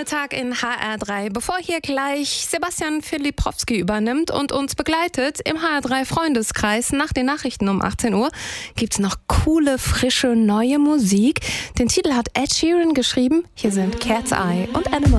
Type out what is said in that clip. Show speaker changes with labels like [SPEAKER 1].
[SPEAKER 1] Nachmittag in HR3. Bevor hier gleich Sebastian Filippowski übernimmt und uns begleitet im HR3 Freundeskreis nach den Nachrichten um 18 Uhr, gibt's noch coole, frische, neue Musik. Den Titel hat Ed Sheeran geschrieben. Hier sind Cat's Eye und Animal.